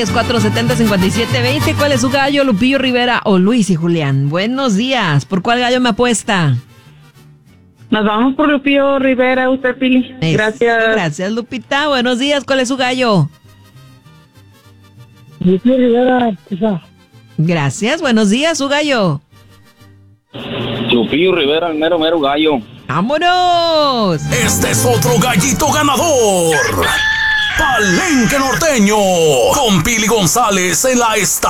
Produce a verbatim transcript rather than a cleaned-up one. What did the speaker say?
cuatro siete cero, cinco siete dos cero. ¿Cuál es su gallo, Lupillo Rivera o Luis y Julián? Buenos días. ¿Por cuál gallo me apuesta? Nos vamos por Lupillo Rivera, usted, Pili. Es, Gracias. Gracias, Lupita. Buenos días. ¿Cuál es su gallo? Lupillo Rivera, quizá. Gracias. Buenos días, su gallo. Lupillo Rivera, el mero mero gallo. ¡Vámonos! Este es otro gallito ganador. Palenque Norteño, con Pili González en la estación.